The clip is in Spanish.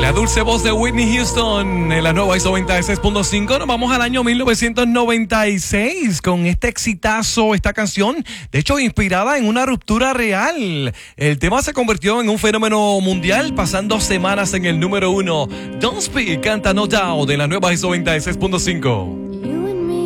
La dulce voz de Whitney Houston en la nueva ISO 96.5. Nos vamos al año 1996 con este exitazo, esta canción, de hecho inspirada en una ruptura real. El tema se convirtió en un fenómeno mundial, pasando semanas en el número 1. Don't Speak canta No Doubt de la nueva ISO 96.5.